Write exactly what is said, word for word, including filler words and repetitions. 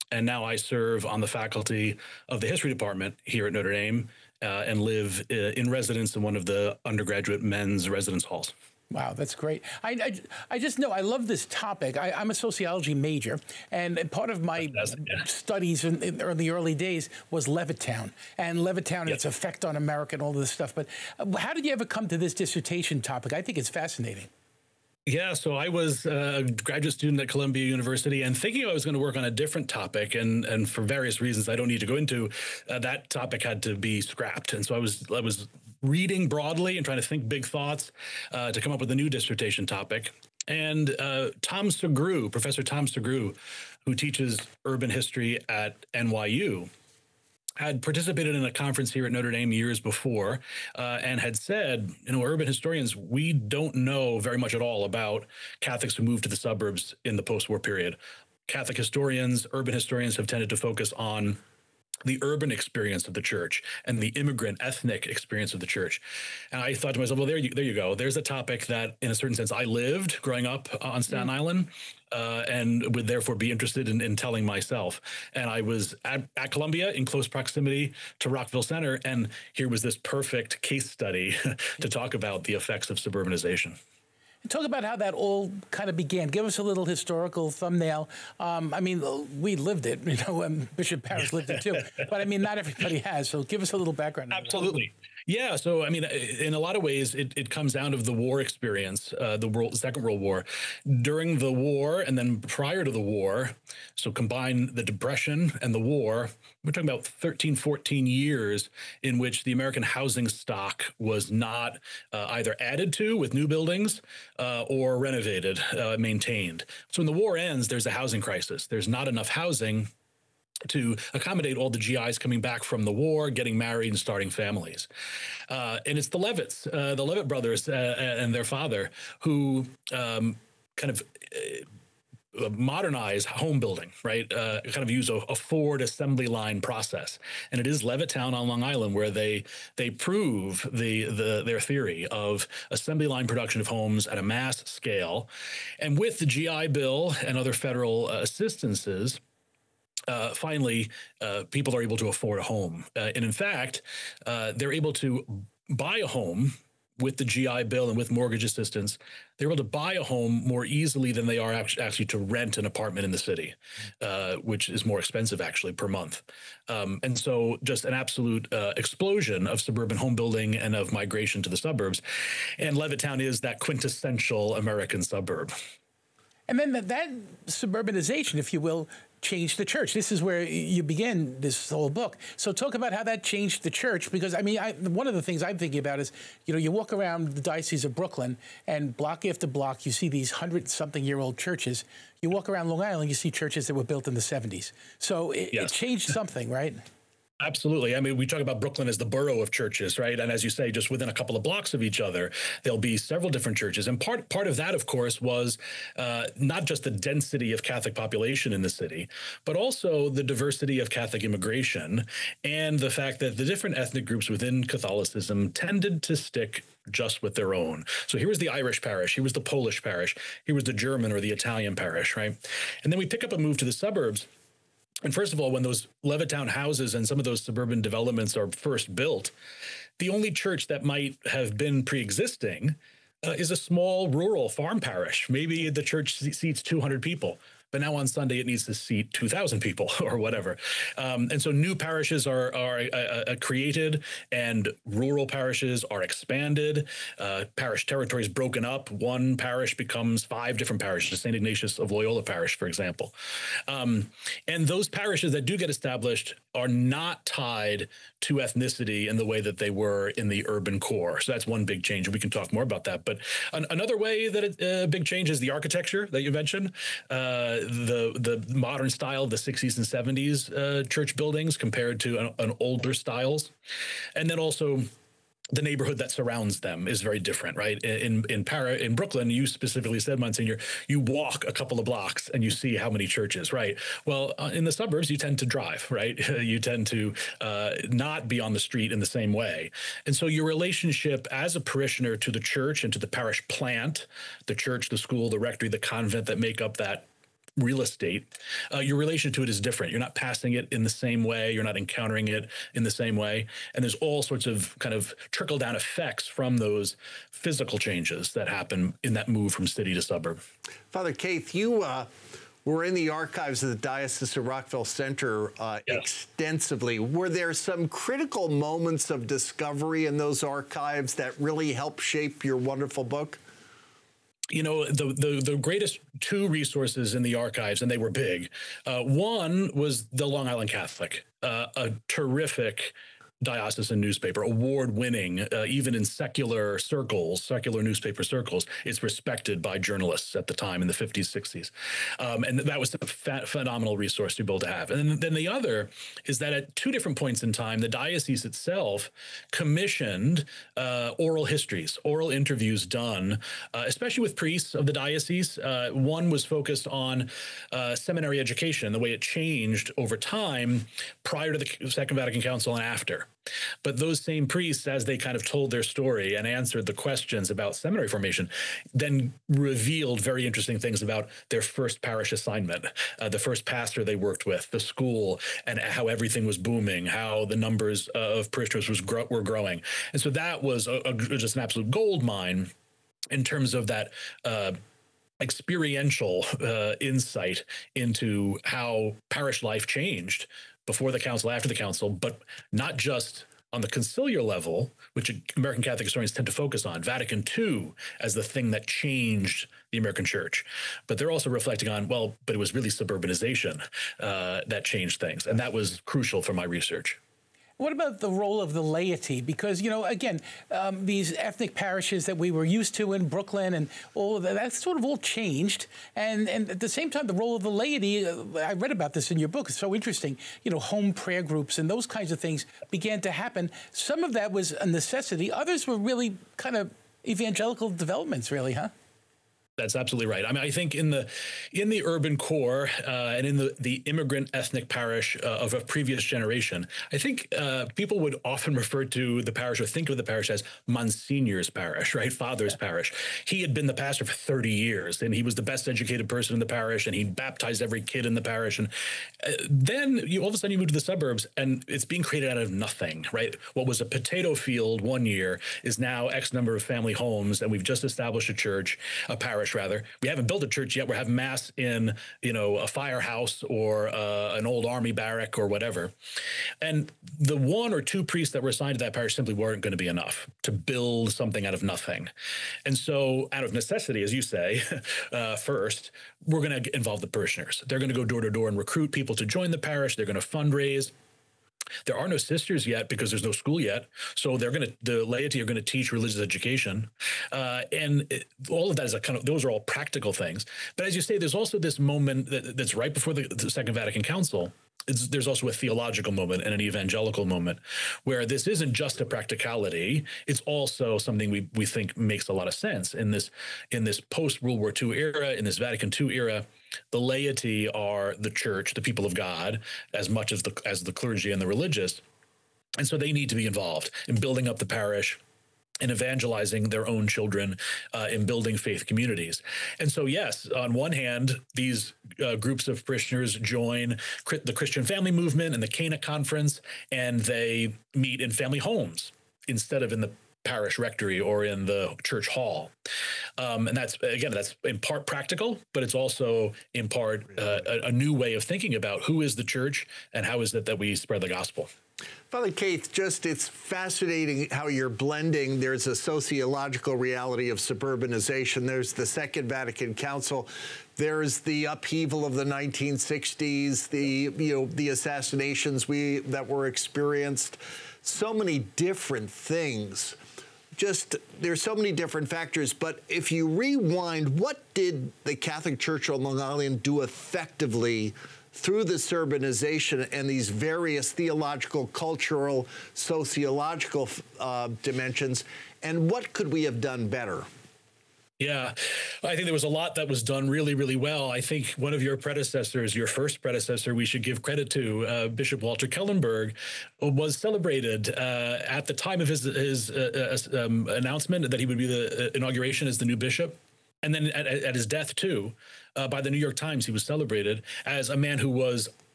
And now I serve on the faculty of the history department here at Notre Dame uh, and live uh, in residence in one of the undergraduate men's residence halls. Wow, that's great. I, I, I just know I love this topic. I, I'm a sociology major, and part of my yeah. studies in, in the early days was Levittown, and Levittown and Yep. its effect on America and all this stuff. But uh, how did you ever come to this dissertation topic? I think it's fascinating. Yeah, so I was a graduate student at Columbia University and thinking I was going to work on a different topic, and and for various reasons I don't need to go into, uh, that topic had to be scrapped. And so I was I was reading broadly and trying to think big thoughts uh, to come up with a new dissertation topic. And uh, Tom Sugrue, Professor Tom Sugrue, who teaches urban history at N Y U, had participated in a conference here at Notre Dame years before uh, and had said, you know, urban historians, we don't know very much at all about Catholics who moved to the suburbs in the post-war period. Catholic historians, urban historians have tended to focus on the urban experience of the church and the immigrant ethnic experience of the church. And I thought to myself, well, there you, there you go. There's a topic that in a certain sense I lived growing up on Staten mm. Island uh, and would therefore be interested in, in telling myself. And I was at, at Columbia in close proximity to Rockville Center. And here was this perfect case study to talk about the effects of suburbanization. Talk about how that all kind of began. Give us a little historical thumbnail. Um, I mean, we lived it, you know, and Bishop Parrish lived it too. But I mean, not everybody has. So give us a little background. Absolutely. Yeah. So, I mean, in a lot of ways, it, it comes down to the war experience, uh, the world, Second World War. During the war and then prior to the war, so combine the Depression and the war, we're talking about thirteen, fourteen years in which the American housing stock was not uh, either added to with new buildings uh, or renovated, uh, maintained. So when the war ends, there's a housing crisis. There's not enough housing to accommodate all the G Is coming back from the war, getting married and starting families. Uh, and it's the Levitts, uh, the Levitt brothers uh, and their father who um, kind of uh, modernize home building, right? Uh, kind of use a, a Ford assembly line process. And it is Levittown on Long Island where they they prove the, the their theory of assembly line production of homes at a mass scale. And with the G I Bill and other federal uh, assistances, Uh, finally, uh, people are able to afford a home. Uh, and in fact, uh, they're able to buy a home with the G I Bill and with mortgage assistance. They're able to buy a home more easily than they are actually, actually to rent an apartment in the city, uh, which is more expensive actually per month. Um, and so just an absolute uh, explosion of suburban home building and of migration to the suburbs. And Levittown is that quintessential American suburb. And then that, that suburbanization, if you will, changed the church. This is where you begin this whole book. So talk about how that changed the church, because I mean, I, one of the things I'm thinking about is, you know, you walk around the Diocese of Brooklyn and block after block, you see these hundred-something-year-old churches. You walk around Long Island, you see churches that were built in the seventies. So it, yes. it changed something, right? Absolutely. I mean, we talk about Brooklyn as the borough of churches, right? And as you say, just within a couple of blocks of each other, there'll be several different churches. And part part of that, of course, was uh, not just the density of Catholic population in the city, but also the diversity of Catholic immigration and the fact that the different ethnic groups within Catholicism tended to stick just with their own. So here was the Irish parish, here was the Polish parish, here was the German or the Italian parish, right? And then we pick up and move to the suburbs. And first of all, when those Levittown houses and some of those suburban developments are first built, the only church that might have been pre-existing uh, is a small rural farm parish. Maybe the church seats two hundred people. But now on Sunday, it needs to seat two thousand people or whatever. Um, and so new parishes are, are uh, uh, created and rural parishes are expanded. Uh, parish territories broken up. One parish becomes five different parishes, Saint Ignatius of Loyola Parish, for example. Um, and those parishes that do get established are not tied to ethnicity in the way that they were in the urban core. So that's one big change. And we can talk more about that. But an another way that a uh, big change is the architecture that you mentioned. Uh, the the modern style of the sixties and seventies uh, church buildings compared to an, an older styles. And then also the neighborhood that surrounds them is very different, right? In in Para, in Brooklyn, you specifically said, Monsignor, you walk a couple of blocks and you see how many churches, right? Well, uh, in the suburbs, you tend to drive, right? You tend to uh, not be on the street in the same way. And so your relationship as a parishioner to the church and to the parish plant, the church, the school, the rectory, the convent that make up that real estate, uh, your relation to it is different. You're not passing it in the same way. You're not encountering it in the same way. And there's all sorts of kind of trickle down effects from those physical changes that happen in that move from city to suburb. Father Kaith, you uh, were in the archives of the Diocese of Rockville Centre uh, yes. extensively. Were there some critical moments of discovery in those archives that really helped shape your wonderful book? You know, the, the the greatest two resources in the archives, and they were big. Uh, one was the Long Island Catholic, uh, a terrific diocesan newspaper, award-winning, uh, even in secular circles, secular newspaper circles. It's respected by journalists at the time in the fifties, sixties. Um, and that was a ph phenomenal resource to be able to have. And then, then the other is that at two different points in time, the diocese itself commissioned uh, oral histories, oral interviews done, uh, especially with priests of the diocese. Uh, one was focused on uh, seminary education, the way it changed over time prior to the Second Vatican Council and after. But those same priests, as they kind of told their story and answered the questions about seminary formation, then revealed very interesting things about their first parish assignment, uh, the first pastor they worked with, the school, and how everything was booming, how the numbers of parishioners was gro were growing. And so that was a, a, just an absolute gold mine in terms of that uh, experiential uh, insight into how parish life changed before the council, after the council, but not just on the conciliar level, which American Catholic historians tend to focus on, Vatican Two as the thing that changed the American church. But they're also reflecting on, well, but it was really suburbanization uh, that changed things. And that was crucial for my research. What about the role of the laity? Because, you know, again, um, these ethnic parishes that we were used to in Brooklyn and all of that, that's sort of all changed. And, and at the same time, the role of the laity, uh, I read about this in your book, it's so interesting, you know, home prayer groups and those kinds of things began to happen. Some of that was a necessity. Others were really kind of evangelical developments, really, huh? That's absolutely right. I mean, I think in the in the urban core uh, and in the the immigrant ethnic parish uh, of a previous generation, I think uh, people would often refer to the parish or think of the parish as Monsignor's parish, right? Father's yeah. parish. He had been the pastor for thirty years, and he was the best educated person in the parish, and he baptized every kid in the parish. And uh, then you all of a sudden you move to the suburbs, and it's being created out of nothing, right? What was a potato field one year is now X number of family homes, and we've just established a church, a parish. Rather, we haven't built a church yet. We're having mass in, you know, a firehouse or uh, an old army barrack or whatever. And the one or two priests that were assigned to that parish simply weren't going to be enough to build something out of nothing. And so out of necessity, as you say, uh, first, we're going to involve the parishioners. They're going to go door to door and recruit people to join the parish. They're going to fundraise. There are no sisters yet because there's no school yet. So they're going to, the laity are going to teach religious education. Uh, and it, all of that is a kind of, those are all practical things. But as you say, there's also this moment that, that's right before the, the Second Vatican Council. It's, there's also a theological moment and an evangelical moment where this isn't just a practicality. It's also something we, we think makes a lot of sense in this, in this post-World War Two era, in this Vatican Two era. The laity are the church, the people of God, as much as the, as the clergy and the religious. And so they need to be involved in building up the parish, in evangelizing their own children, uh, in building faith communities. And so, yes, on one hand, these uh, groups of parishioners join the Christian Family Movement and the Cana Conference, and they meet in family homes instead of in the parish rectory or in the church hall. Um, and that's, again, that's in part practical, but it's also in part uh, a, a new way of thinking about who is the church and how is it that we spread the gospel. Father Kaith, just it's fascinating how you're blending. There's a sociological reality of suburbanization. There's the Second Vatican Council. There's the upheaval of the nineteen sixties, the, you know, the assassinations we that were experienced. So many different things. Just, there's so many different factors, but if you rewind, what did the Catholic Church on Long Island do effectively through this urbanization and these various theological, cultural, sociological uh, dimensions, and what could we have done better? Yeah, I think there was a lot that was done really, really well. I think one of your predecessors, your first predecessor, we should give credit to, uh, Bishop Walter Kellenberg, was celebrated uh, at the time of his, his uh, uh, um, announcement that he would be the uh, inauguration as the new bishop. And then at, at his death, too, uh, by the New York Times, he was celebrated as a man who was